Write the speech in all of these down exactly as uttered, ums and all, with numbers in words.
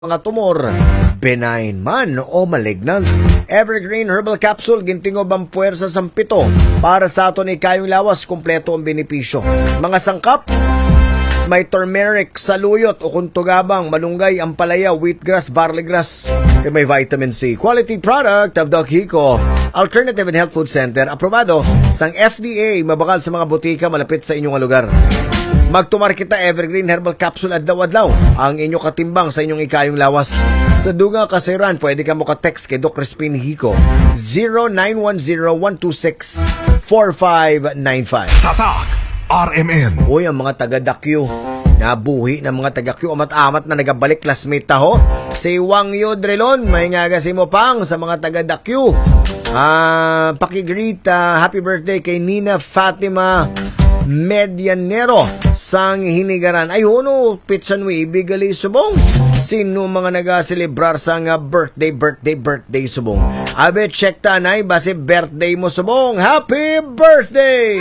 mga tumor, benign man o malignant. Evergreen Herbal Capsule, gintingob ang puwersa sa pito. Para sa ato ni kayong lawas, kumpleto ang benepisyo. Mga sangkap, may turmeric, saluyot o kuntugabang, malunggay, ampalaya, wheatgrass, barley grass. May vitamin C. Quality product of Doc Hico Alternative and Health Food Center. Aprobado sang F D A, mabakal sa mga butika malapit sa inyong lugar. Magtumar kita Evergreen Herbal Capsule adlaw-adlaw ang inyo katimbang sa inyong ikayong lawas. Sa duga kasiran, pwede ka mo ka-text kay Doc Crispin Hico zero nine one zero one two six four five nine five. Tatak R M N. Uy, ang mga taga-Dakyo, nabuhi ng mga taga-Dakyo, amat-amat na nagabalik classmate taho. Si Wang Yodrelon, may ngagasi mo pang sa mga taga-Dakyo. Ah, pakigrita, happy birthday kay Nina Fatima Medianero sang hinigaran. Ay hono, pitsan mo ibigali subong. Sino mga nagaselebrar sang birthday, birthday, birthday subong? Abe, check tanay, base birthday mo subong. Happy birthday!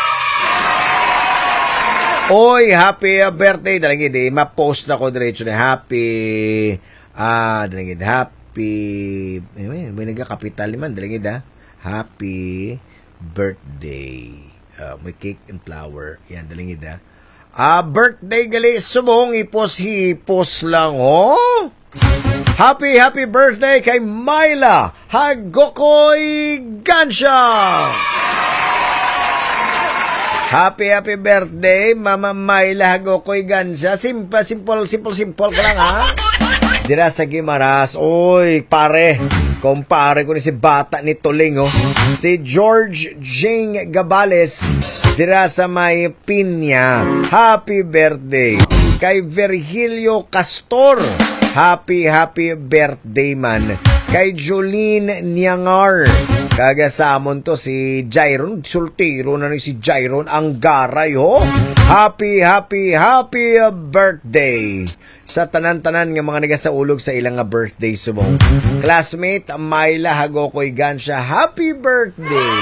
Oy, happy birthday. Dalangin, di, ma-post na ko diretso na happy, ah, dalangin, happy, may, may nagka-kapital naman, dalangin da, happy birthday. Uh, may cake and flower. Yan, dalingid ha. Ah, birthday gali. Subong ipos-hipos lang, oh. Happy, happy birthday kay Myla Hagokoy Gansha. Happy, happy birthday, Mama Myla Hagokoy Gansha. Simple, simple, simple, simple ka lang, ha. Dira sa Gimaras. Oy, pare. Kumpare ko ni si bata ni Tuling, oh. Si George Jing Gabales, dira sa may Pinya. Happy birthday. Kay Virgilio Castor, happy, happy birthday man. Kay Jolene Niangar, kagasamon to si Jairon, sultiro na ni si Jairon ang garay, oh. Happy, happy, happy birthday sa tanan-tanan ng mga nagasaulog sa ilang nga birthday subong. Classmate Myla Hagokoy Gansha, happy birthday!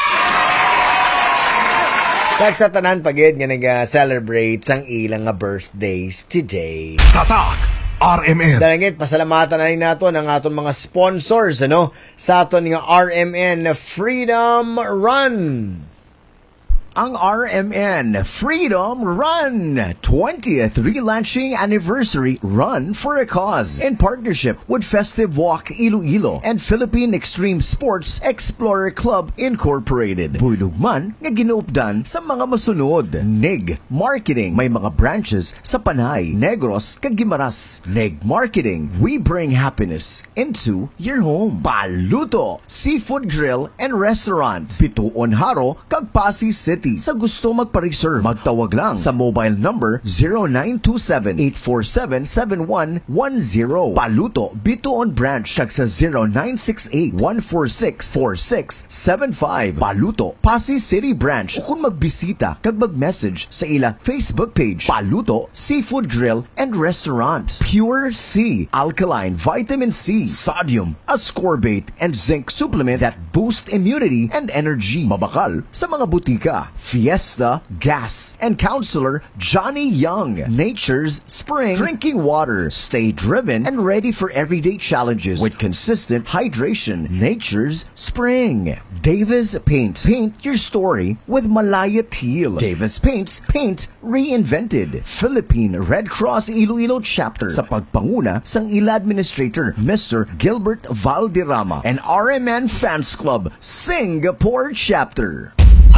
Tag sa tanan pagid nga nag-celebrate sang ilang nga birthdays today. Tatak R M N. Dalangit, pasalamatan na rin nato ng aton mga sponsors, ano? Sa aton nga R M N Freedom Run. Ang R M N Freedom Run twentieth relaunching anniversary run for a cause in partnership with Festive Walk Iloilo and Philippine Extreme Sports Explorer Club Incorporated. Buylugman nga ginuupdan sa mga masunod. N E G Marketing, may mga branches sa Panay, Negros, kag Guimaras. N E G Marketing, we bring happiness into your home. Paluto Seafood Grill and Restaurant, Bituon Haro, kag Pasig City. Sa gusto magpa-reserve, magtawag lang sa mobile number zero nine two seven, eight four seven, seven one one zero. Paluto Bituon Branch kag sa zero nine six eight, one four six, four six seven five. Paluto Pasig City Branch. O kung magbisita kag mag-message sa ila Facebook page, Paluto Seafood Grill and Restaurant. Pure C Alkaline Vitamin C, Sodium, ascorbate, and zinc supplement that boost immunity and energy. Mabakal sa mga butika. Fiesta Gas and Counselor Johnny Young. Nature's Spring Drinking Water. Stay driven and ready for everyday challenges with consistent hydration. Nature's Spring. Davis Paint. Paint your story with Malaya Teal. Davis Paints. Paint reinvented. Philippine Red Cross Iloilo Chapter sa pagpanguna sang ila Administrator Mister Gilbert Valderrama and R M N Fans Club Singapore Chapter.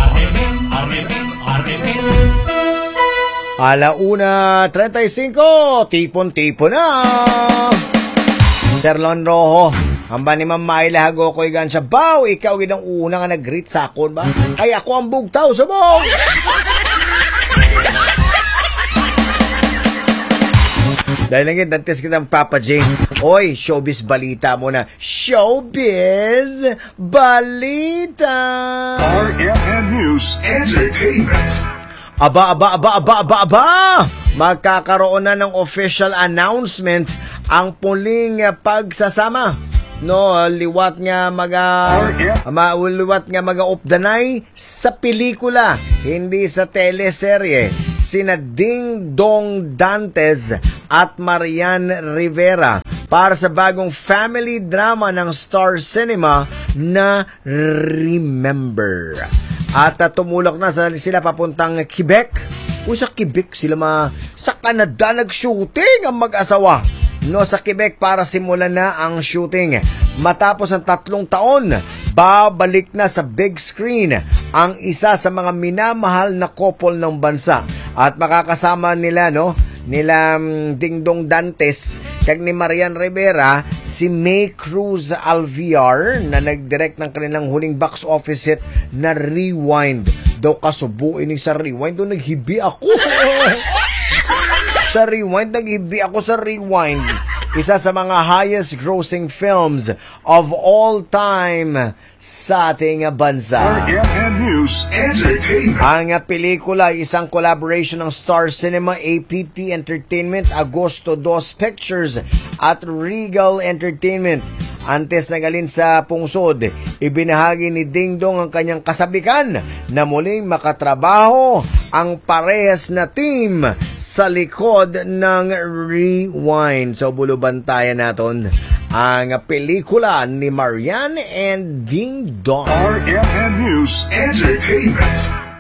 Alauna treinta y cinco, tipon-tipon na. Serlon Rojo, ang ba ni Ma'am Myla Hagokoy Gansha, baw, ikaw gidang una nga nag-greet sa akon ba? Kaya ako ang bugtaw, subong! Dahil lang yun, dantes kitang Papa J. Oy, showbiz balita muna. Showbiz balita! R M N News Entertainment. Aba, aba, aba, aba, aba, aba! Magkakaroon na ng official announcement ang puling pagsasama. No, liwat nga maga ma, liwat nga maga updanay sa pelikula, hindi sa teleserye. sina Ding Dong Dantes at Marian Rivera para sa bagong family drama ng Star Cinema na Remember. At uh, tumulok na sila papuntang Quebec. O sa Quebec sila ma sa Canada nag-shooting ang mag-asawa. No, sa Quebec para simulan na ang shooting. Matapos ang tatlong taon, babalik na sa big screen ang isa sa mga minamahal na couple ng bansa. At makakasama nila, no, nila um, Ding Dong Dantes kag ni Marian Rivera si May Cruz Alviar na nag-direct ng kanilang huling box office hit na Rewind. Daw kasubuin ni sa Rewind, doon naghibi ako. Sa Rewind, naghibi ako sa Rewind. Isa sa mga highest grossing films of all time sa ating bansa. R M N News Entertainment. Ang pelikula ay isang collaboration ng Star Cinema, A P T Entertainment, Agosto dos Pictures at Regal Entertainment. Antes na galin sa pungsod, ibinahagi ni Ding Dong ang kanyang kasabikan na muling makatrabaho ang parehas na team sa likod ng Rewind. So, bulubantayan natin ang pelikula ni Marian and Ding Dong. R M N News Entertainment.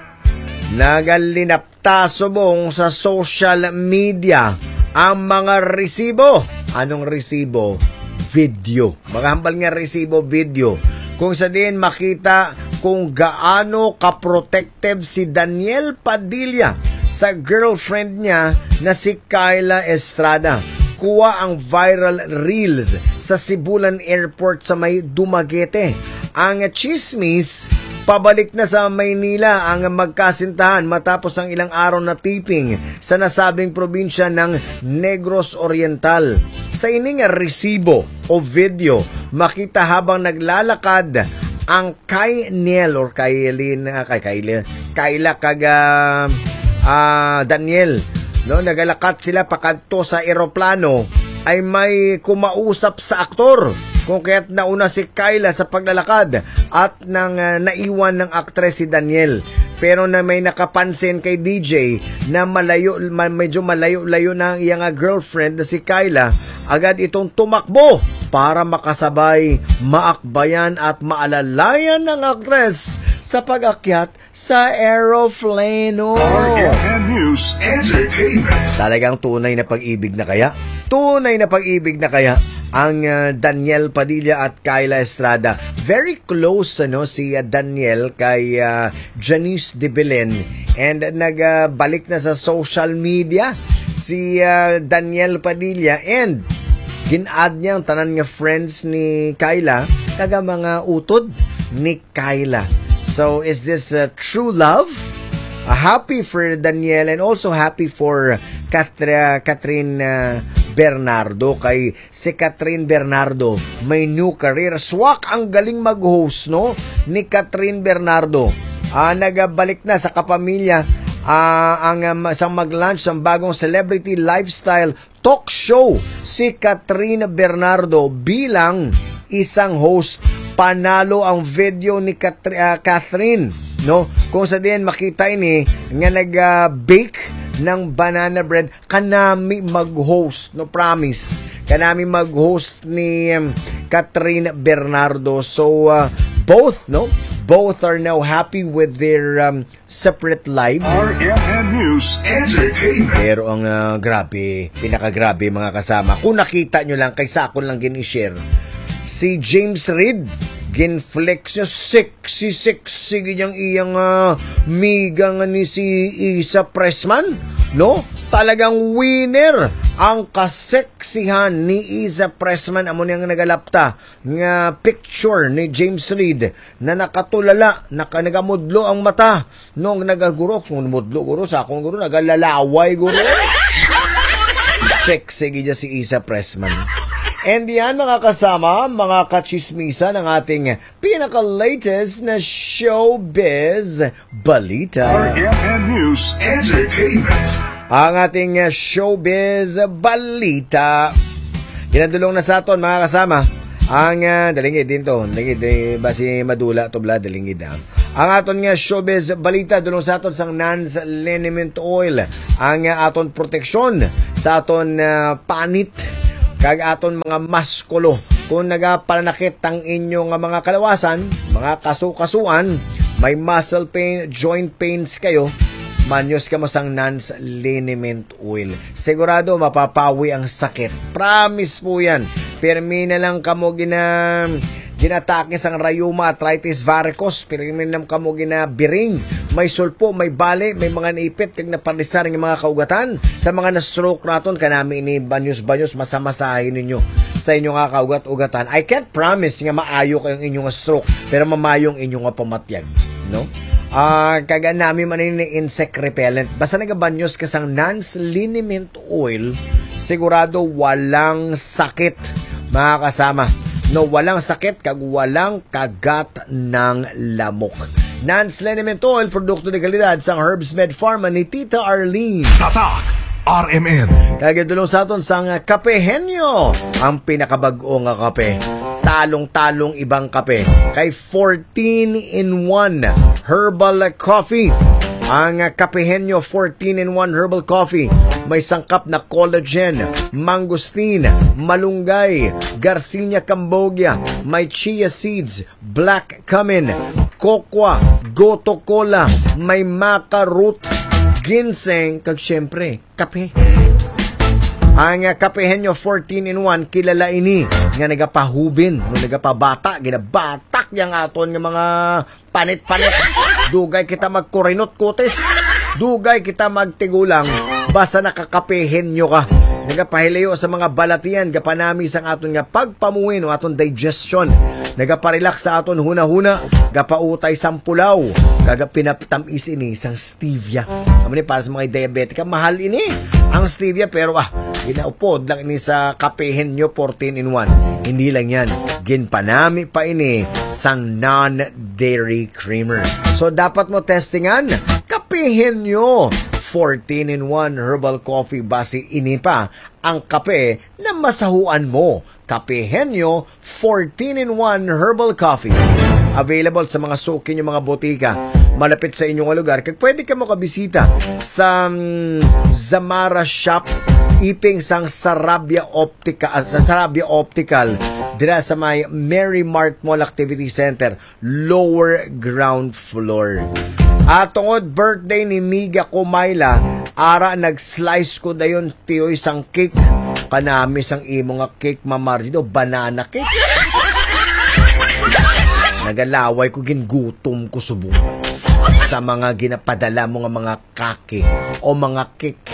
Nagalinapta subong sa social media ang mga resibo. Anong resibo? Video. Maghambal nga resibo video. Kung sa din makita kung gaano ka-protective si Daniel Padilla sa girlfriend niya na si Kyla Estrada. Kuha ang viral reels sa Sibulan Airport sa may Dumaguete. Ang chismis, pabalik na sa Maynila ang magkasintahan matapos ang ilang araw na tiping sa nasabing probinsya ng Negros Oriental. Sa ining resibo o video, makita habang naglalakad ang Kaynel or Kaylin, kay Kaylin, Kayla kag uh, uh, Daniel, no, nagalakat sila pakadto sa eroplano, ay may kumausap sa aktor kung kaya't nauna si Kyla sa paglalakad at nang uh, naiwan ng aktres si Daniel. Pero na may nakapansin kay D J na malayo, medyo malayo-layo na ang iyang girlfriend na si Kyla, agad itong tumakbo para makasabay, maakbayan at maalalayan ng aktres sa pag-akyat sa aeroplano. R M N News Entertainment. Talagang tunay na pag-ibig na kaya? Tunay na pag-ibig na kaya ang uh, Daniel Padilla at Kyla Estrada. Very close ano si uh, Daniel kay uh, Janice de Belen, and nagbalik uh, na sa social media si uh, Daniel Padilla, and gin-add niya ang tanan nga friends ni Kyla kaga mga utod ni Kyla. So is this uh, true love? Uh, happy for Daniel and also happy for Katra, Catherine uh, Bernardo. Kay si Catherine Bernardo may new career. Swak ang galing mag-host, no, ni Catherine Bernardo. Uh, nagabalik na sa kapamilya uh, ang um, isang mag-launch ng bagong celebrity lifestyle talk show si Catherine Bernardo bilang isang host. Panalo ang video ni Kat- uh, Catherine, no, kung sa din makita ini nga nag-bake uh, ng banana bread. Kanami mag-host, no, promise kanami mag-host ni um, Catherine Bernardo. So uh, both, no, both are now happy with their um, separate lives. R M N News Entertainment. Pero ang uh, grabe, pinakagrabe mga kasama, kung nakita nyo lang, kaysa ako lang gini-share, si James Reid, ginflex niya, sexy, sexy, ganyang iyang uh, miga nga ni si Isa Pressman, no? Talagang winner ang kaseksihan ni Isa Pressman. Amo niyang nagalapta nga picture ni James Reid na nakatulala, naka, nagamudlo ang mata nung nagagurok. Nung mudlo guro, sa akong guro, nagalalaway guro. Sexy ganya si Isa Pressman. And yan mga kasama, mga kachismisa ng ating pinaka-latest na showbiz balita. R M N News Entertainment. Ang ating showbiz balita. Ginadulong na sa aton mga kasama. Ang uh, dalingid din to. Dalingid, eh, basi madula to bla dalingid. Ah. Ang aton nga showbiz balita dulong sa aton sang Nans Liniment Oil. Ang uh, aton proteksyon sa aton uh, panit kag aton mga maskulo. Kung nagapanakit ang inyong mga kalawasan, mga kasukasuan, may muscle pain, joint pains kayo, manyos ka mo sang Nans Liniment Oil. Sigurado mapapawi ang sakit. Promise po yan. Pirmi na lang kamo gina ginatake sang rayuma, arthritis, varicose. Pirmi na lang kamo gina biring. May sulpo, may bali, may mga naipit kag napadisar ng mga kaugatan. Sa mga na-stroke naton kanami ini banyos-banyos masamasahin ninyo sa inyong nga kaugat-ugatan. I can't promise nga maayo kayong inyong stroke, pero mamayong inyong nga pamatyag, no? Ah, uh, kaga nami man ni insect repellent. Basta nagabanyos ka sang Nans Liniment Oil, sigurado walang sakit, mga kasama. No, walang sakit kag walang kagat ng lamok. Nans Liniment Oil, produkto de kalidad sang Herbs Med Pharma ni Tita Arlene. Tatak R M N. Kagadulong sa aton sang Kape Henyo, ang pinakabag-o nga kape. Talong-talong ibang kape. Kay fourteen in one herbal coffee. Ang Kape Henyo fourteen in one herbal coffee. May sangkap na collagen, mangosteen, malunggay, Garcinia cambogia, may chia seeds, black cumin, cocoa, goto cola, may maca root, ginseng, kag syempre, kape. Ang Kape Henyo fourteen in one kilala ini nga nagapahubin, no nagapabata, ginabatak yang aton nga mga panit-panit. Dugay kita magkurinot kutis. Dugay kita magtigulang basta nakakape henyo ka. Nagapahilayo sa mga balatian, gapanami sang aton nga pagpamuin o aton digestion. Nagaparelax sa aton huna-huna, gapautay sang pulaw, kaga pinaptamis ini sang stevia. Kamo ni para sa mga diabetic, mahal ini ang stevia, pero ah, ginaupod lang ini sa Kape Henyo fourteen in one. Hindi lang yan, ginpanami pa ini sang non-dairy creamer. So dapat mo testingan Kape Henyo fourteen in one herbal coffee, base ini pa ang kape na masahuan mo. Kape Henyo fourteen in one herbal coffee. Available sa mga suki yung mga botika malapit sa inyong lugar. Kag pwede ka makabisita sa um, Zamara Shop, iping sang Sarabia Optica, uh, Sarabia Optical, dira sa may Mary Mart Mall Activity Center, lower ground floor. At tungod birthday ni Miga Kumayla, ara nag-slice ko dayon tiyoy sang cake. Kanami sang imo nga cake, mamarido, banana cake. Nagalaway ko, gingutom ko subong sa mga ginapadala mo nga mga kake o mga cake.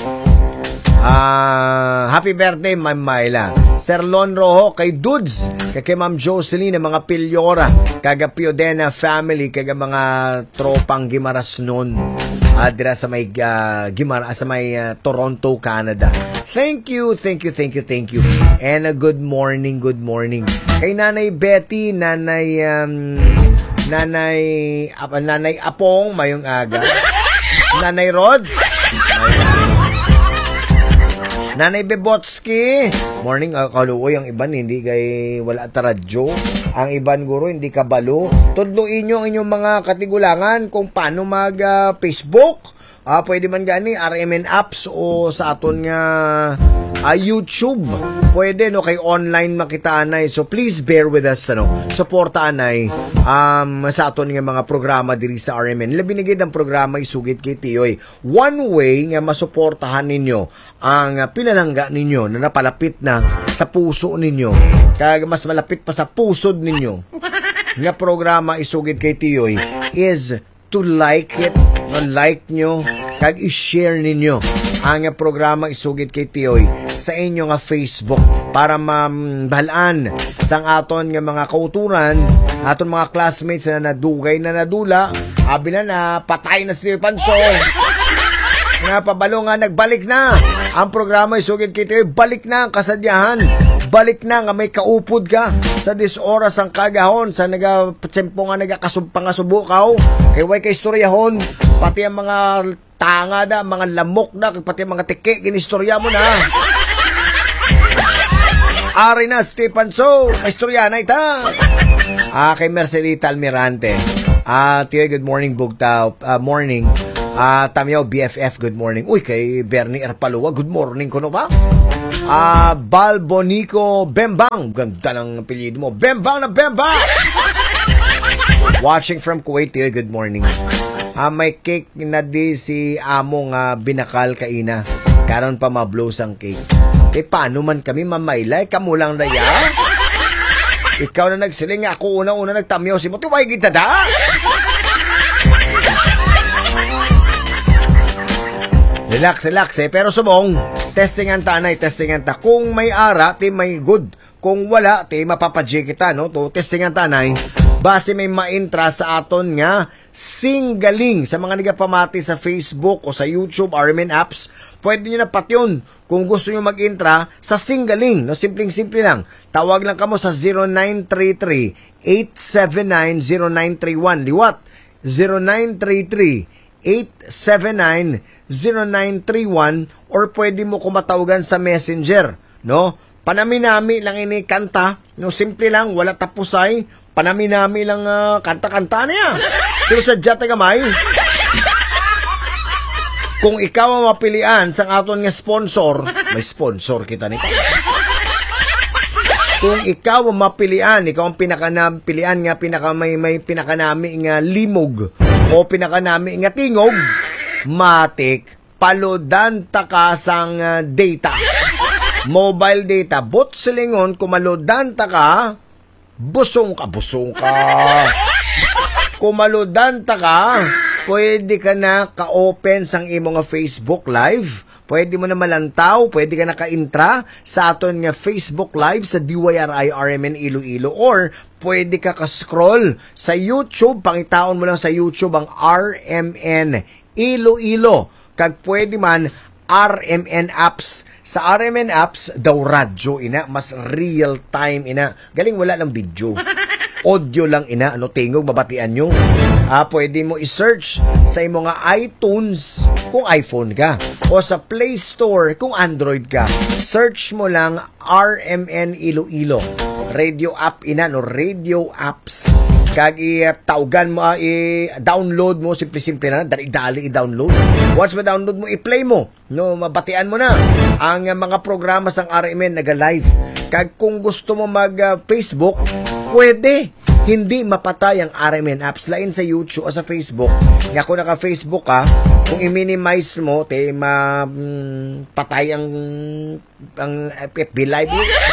Ah, happy birthday, Ma'am Mayla. Sir Lon Rojo, kay Dudes, kay, kay Ma'am Jocelyn, mga Pilyora, kaga Piodena family, kaga mga tropang Gimaras nun. Uh, dira sa may uh, Gimara, sa may uh, Toronto, Canada. Thank you, thank you, thank you, thank you. And a uh, good morning, good morning. Kay Nanay Betty, Nanay um, Nanay uh, Nanay Apong, mayong aga. Nanay Rod, Nanay Bebotski, morning. Uh, kaluoy, ang iban hindi kay wala taradyo. Ang iban guro hindi kabalo. Tudluin nyo ang inyong mga katigulangan kung paano mag uh, Facebook. Ah, pwede man gani R M N apps o sa aton nga uh, YouTube. Pwede no kay online makita anay. So please bear with us ano. Suporta anay um sa aton nga mga programa diri sa R M N. Labi nigid ang programa isugit kay Tiyoy. One way nga masuportahan ninyo ang uh, pinalangga ninyo na napalapit na sa puso ninyo. Kaya mas malapit pa sa pusod ninyo. Nga programa isugit kay Tiyoy is to like it, no, like nyo, kag i-share ninyo ang programa isugit kay Tiyoy sa inyo nga Facebook para mambalaan sang aton nga mga kauturan, aton mga classmates na nadugay na nadula, abi na na, patay na si Tiyoy Panso. Nga pabalo nga, nagbalik na ang programa isugit kay Tiyoy, balik na ang kasadyahan. Balik na nga may kaupod ka sa dis oras ang kagahon sa naga tsempo nga nagakasubo ka kay way kay istoryahon pati ang mga tanga da, mga lamok da, pati ang mga tiki ginistorya mo na. Ari na Stephen, so istorya na ita. Ah, kay Mercedita Almirante. Ah, Tiyo, good morning, Bugtaw. Uh, morning. Ah, Tamyaw, B F F, good morning. Uy, kay Bernie Erpalua, good morning ko no ba? Ah, Balbonico Bembang. Ganda ng apelyido mo. Bembang na Bembang! Watching from Kuwait, Tiyo, good morning. Ah, may cake na di si Amo nga binakal kaina. Karon pa mablows ang cake. Eh, paano man kami mamaylay? Kamulang na ya? Ikaw na nagsiling, ako una-una nagtamyaw si mo. Tuway kita da! Relax, relax eh. Pero subong, testing ang tanay, testing ang ta. Kung may ara, ti may good. Kung wala, ti mapapadji kita, no? To testing ang tanay. Base may ma-intra sa aton nga singgaling sa mga nagapamati sa Facebook o sa YouTube, R M N apps. Pwede nyo na pat yun kung gusto nyo mag-intra sa singgaling. No? Simpleng-simple lang. Tawag lang kamo sa zero nine three three, eight seven nine, zero nine three one. Liwat, zero nine three three, eight seven nine, zero nine three one or pwede mo kumatawagan sa Messenger. No? Panaminami lang ini kanta. No? Simple lang, wala tapusay. Panaminami lang uh, kanta-kanta niya. Pero sa diyata gamay, kung ikaw ang mapilian sa aton nga sponsor, may sponsor kita nito. Kung ikaw ang mapilian, ikaw ang pinakanapilian nga pinaka may, may pinakanami nga limog o pinakanami nga tingog, matik, paludan takasang uh, data. Mobile data. Bot silingon, kumaludan taka, busong ka, busong ka. Kumaludan taka, pwede ka na ka-open sang imo nga Facebook Live. Pwede mo na malantaw, pwede ka na ka-intra sa aton nga Facebook Live sa D Y R I R M N Iloilo or pwede ka ka-scroll sa YouTube, pangitaon mo lang sa YouTube ang R M N Iloilo. Kag pwede man R M N apps. Sa R M N apps, daw radyo ina, mas real time ina. Galing wala lang video. Audio lang ina, ano, tingog, mabatian nyo. Ah, pwede mo i-search sa imo nga iTunes kung iPhone ka o sa Play Store kung Android ka. Search mo lang R M N Iloilo. Radio app ina, no, radio apps. Kag i-taugan mo, i-download mo, simple-simple na, dali-dali i-download. Once ma-download mo, i-play mo. No, mabatian mo na ang mga programa sang R M N naga-live. Kag kung gusto mo mag-Facebook, uh, pwede. Hindi mapatay ang R M N apps. Lain sa YouTube o sa Facebook. Nga kung naka-Facebook ka, kung i-minimize mo, te, ma, mm, patay ang, ang F B Live.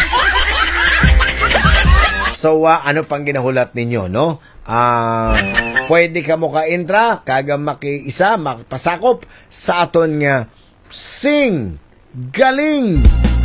So, uh, ano pang ginahulat ninyo, no? Ah, uh, pwede ka mo ka-intra, kaga makiisa, makapasakop sa aton nga sing galing.